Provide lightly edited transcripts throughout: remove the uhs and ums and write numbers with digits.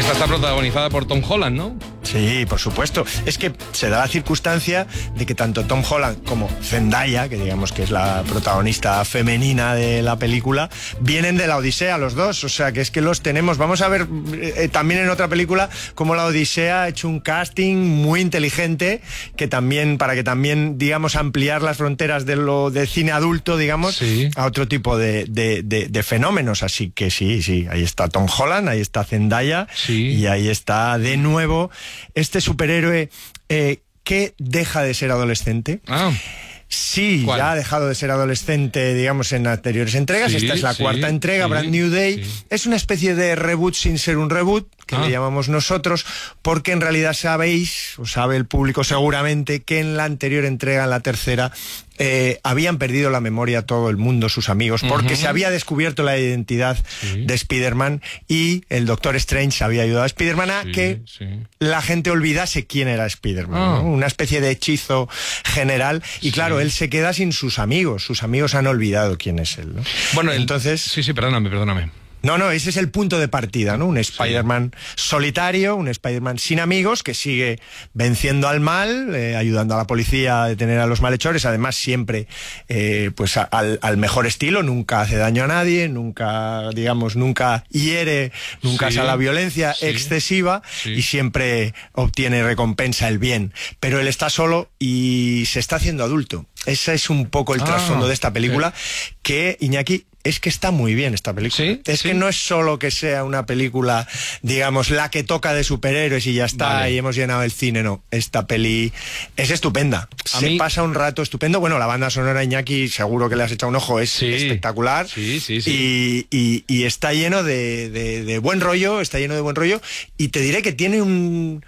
Esta está protagonizada por Tom Holland, ¿no? Sí, por supuesto. Es que se da la circunstancia de que tanto Tom Holland como Zendaya, que digamos que es la protagonista femenina de la película, vienen de la Odisea los dos. O sea, que es que los tenemos. Vamos a ver también en otra película cómo la Odisea ha hecho un casting muy inteligente que también, para que también, digamos, ampliar las fronteras de lo de cine adulto, digamos, sí, a otro tipo de fenómenos. Así que sí, ahí está Tom Holland, ahí está Zendaya, sí, y ahí está de nuevo este superhéroe que deja de ser adolescente. Sí, ¿cuál? Ya ha dejado de ser adolescente, digamos, en anteriores entregas. Sí, esta es la cuarta entrega, sí, Brand New Day. Sí. Es una especie de reboot sin ser un reboot, que le llamamos nosotros, porque en realidad sabéis, o sabe el público seguramente, que en la anterior entrega, en la tercera, habían perdido la memoria todo el mundo, sus amigos, porque se había descubierto la identidad de Spider-Man y el Doctor Strange había ayudado a Spider-Man a que la gente olvidase quién era Spider-Man, ¿no? Una especie de hechizo general, y claro, él se queda sin sus amigos han olvidado quién es él, ¿no? Bueno, entonces... Sí, perdóname. No, ese es el punto de partida, ¿no? Un Spider-Man solitario, un Spider-Man sin amigos, que sigue venciendo al mal, ayudando a la policía a detener a los malhechores, además siempre pues al mejor estilo, nunca hace daño a nadie, nunca hiere, nunca sale a la violencia excesiva, y siempre obtiene recompensa, el bien. Pero él está solo y se está haciendo adulto. Ese es un poco el trasfondo de esta película, que, Iñaki, es que está muy bien esta película. Que no es solo que sea una película, digamos, la que toca de superhéroes y ya está, y hemos llenado el cine, no. Esta peli es estupenda. Se pasa un rato estupendo. Bueno, la banda sonora, Iñaki, seguro que le has echado un ojo, es espectacular. Y está lleno de buen rollo, y te diré que tiene un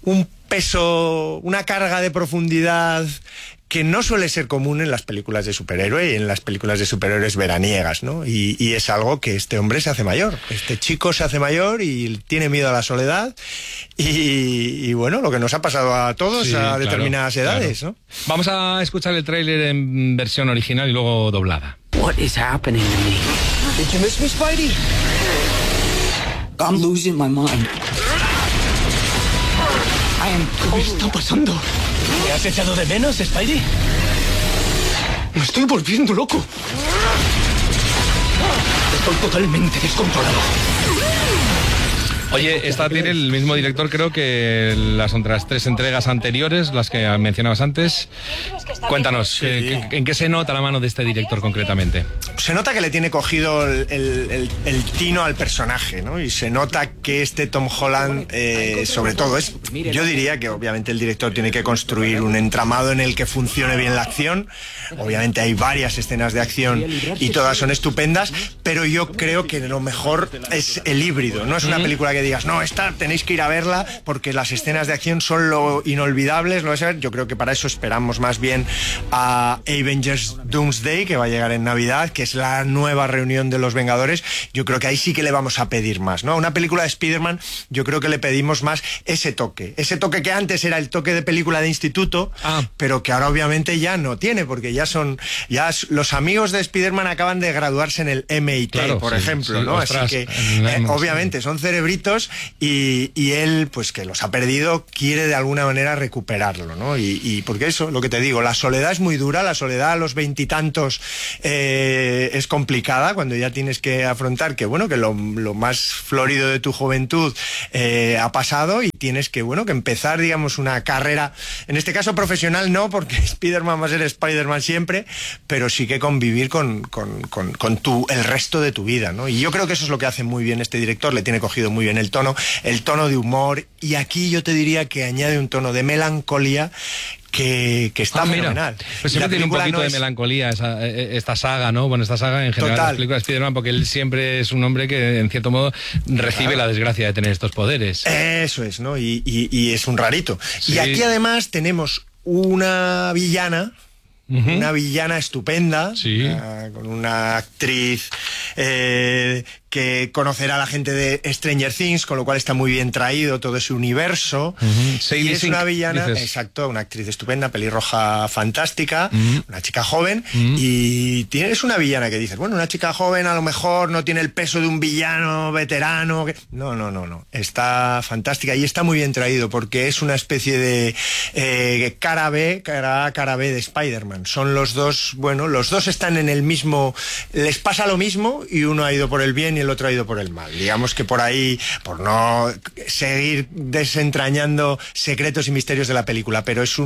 peso, una carga de profundidad que no suele ser común en las películas de superhéroe y en las películas de superhéroes veraniegas, ¿no? Y es algo que este hombre se hace mayor. Este chico se hace mayor y tiene miedo a la soledad y bueno, lo que nos ha pasado a todos a determinadas edades, ¿no? Vamos a escuchar el tráiler en versión original y luego doblada. What is happening to me? Did you miss me, Spidey? I'm losing my mind. ¿Qué está pasando? ¿Me has echado de menos, Spidey? Me estoy volviendo loco. Estoy totalmente descontrolado. Oye, esta tiene el mismo director, creo, que las otras 3 entregas anteriores, las que mencionabas antes. Cuéntanos, ¿en qué se nota la mano de este director concretamente? Se nota que le tiene cogido el tino al personaje, ¿no? Y se nota que este Tom Holland, sobre todo, yo diría que obviamente el director tiene que construir un entramado en el que funcione bien la acción. Obviamente hay varias escenas de acción y todas son estupendas, pero yo creo que lo mejor es el híbrido. No es una película que digas, no, esta tenéis que ir a verla porque las escenas de acción son lo inolvidables, lo vais a ver. Yo creo que para eso esperamos más bien a Avengers Doomsday, que va a llegar en Navidad, que es la nueva reunión de los Vengadores. Yo creo que ahí sí que le vamos a pedir más, ¿no? A una película de Spider-Man yo creo que le pedimos más ese toque que antes era el toque de película de instituto, pero que ahora obviamente ya no tiene, porque ya los amigos de Spider-Man acaban de graduarse en el MIT, por ejemplo, ¿no? Ostras, así que obviamente son cerebritos y él, pues que los ha perdido, quiere de alguna manera recuperarlo, ¿no? Y porque eso, lo que te digo, la soledad es muy dura, la soledad a los 20 y tantos es complicada, cuando ya tienes que afrontar que, bueno, que lo más florido de tu juventud ha pasado y tienes que, bueno, que empezar, digamos, una carrera, en este caso profesional no, porque Spider-Man va a ser Spider-Man siempre, pero sí que convivir con el resto de tu vida, ¿no? Y yo creo que eso es lo que hace muy bien este director, le tiene cogido muy bien el tono de humor, y aquí yo te diría que añade un tono de melancolía que está fenomenal. Pues siempre tiene un poquito de melancolía esta saga, ¿no? Bueno, esta saga en general, las películas de Spider-Man, porque él siempre es un hombre que, en cierto modo, recibe la desgracia de tener estos poderes. Eso es, ¿no? Y es un rarito. Y aquí además tenemos una villana, una villana estupenda, con una actriz que conocerá a la gente de Stranger Things, con lo cual está muy bien traído todo ese universo. Y es una villana, exacto, una actriz estupenda, pelirroja fantástica, una chica joven, y es una villana que dices, bueno, una chica joven a lo mejor no tiene el peso de un villano veterano. No. Está fantástica y está muy bien traído porque es una especie de cara A, cara B de Spider-Man. Son los dos, bueno, los dos están en el mismo, les pasa lo mismo y uno ha ido por el bien y el otro ha ido por el mal. Digamos que por ahí, por no seguir desentrañando secretos y misterios de la película, pero es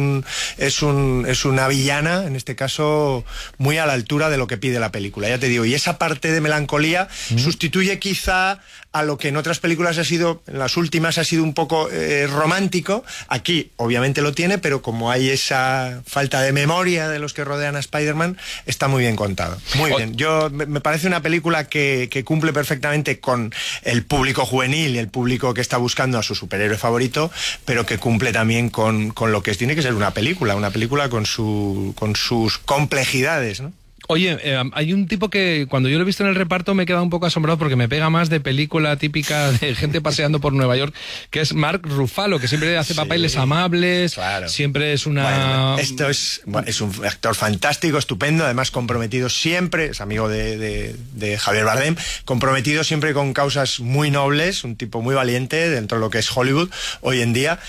una villana, en este caso, muy a la altura de lo que pide la película, ya te digo. Y esa parte de melancolía sustituye quizá a lo que en otras películas ha sido, en las últimas ha sido un poco romántico. Aquí obviamente lo tiene, pero como hay esa falta de memoria de los que rodean a Spider-Man, está muy bien contado. Muy bien. Me parece una película que cumple perfectamente con el público juvenil y el público que está buscando a su superhéroe favorito, pero que cumple también con lo que tiene que ser una película con sus complejidades, ¿no? Oye, hay un tipo que cuando yo lo he visto en el reparto me he quedado un poco asombrado porque me pega más de película típica de gente paseando por Nueva York, que es Mark Ruffalo, que siempre hace papeles amables, claro. Siempre es una... Bueno, esto es un actor fantástico, estupendo, además comprometido siempre, es amigo de Javier Bardem, comprometido siempre con causas muy nobles, un tipo muy valiente dentro de lo que es Hollywood hoy en día,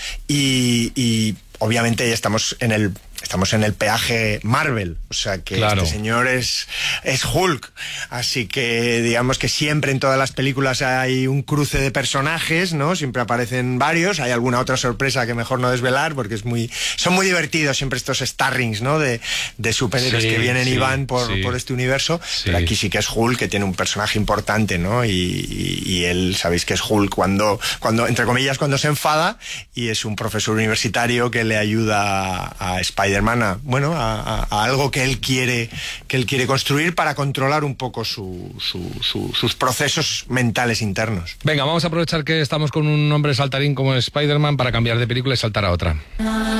y obviamente ya estamos en el peaje Marvel, o sea que claro. Este señor es Hulk, así que digamos que siempre en todas las películas hay un cruce de personajes, ¿no? Siempre aparecen varios, hay alguna otra sorpresa que mejor no desvelar porque son muy divertidos siempre estos starrings, ¿no? De superhéroes que vienen y van por este universo, pero aquí sí que es Hulk, que tiene un personaje importante, ¿no? Y él, sabéis que es Hulk cuando entre comillas, cuando se enfada, y es un profesor universitario que le ayuda a Spider-Man a algo que él quiere construir para controlar un poco sus procesos mentales internos. Venga, vamos a aprovechar que estamos con un hombre saltarín como Spider-Man para cambiar de película y saltar a otra.